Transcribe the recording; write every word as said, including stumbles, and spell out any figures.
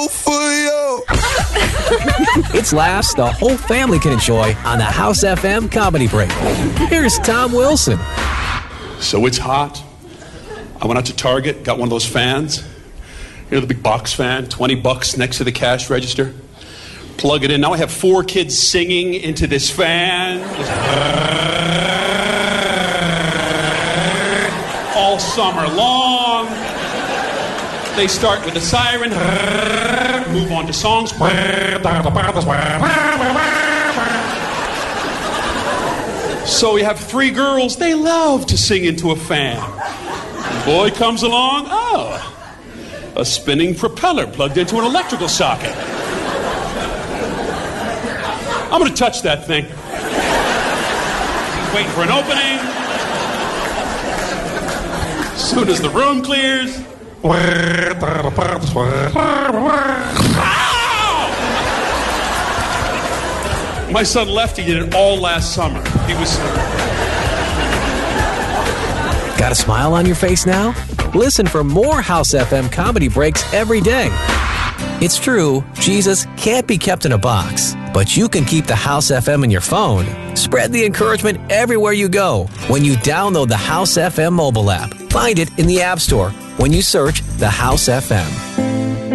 go for you. It's laughs the whole family can enjoy on the House F M Comedy Break. Here's Tom Wilson. So it's hot. I went out to Target, got one of those fans. You know, the big box fan, twenty bucks next to the cash register. Plug it in. Now I have four kids singing into this fan. All summer long. They start with a siren, move on to songs. So we have three girls, they love to sing into a fan. The boy comes along, oh, a spinning propeller plugged into an electrical socket. I'm gonna touch that thing. He's waiting for an opening. As soon as the room clears, my son Lefty did it all last summer. He was... Got a smile on your face now? Listen for more House F M Comedy Breaks every day. It's true, Jesus can't be kept in a box, but you can keep the House F M in your phone. Spread the encouragement everywhere you go when you download the House F M mobile app. Find it in the App Store when you search the House F M.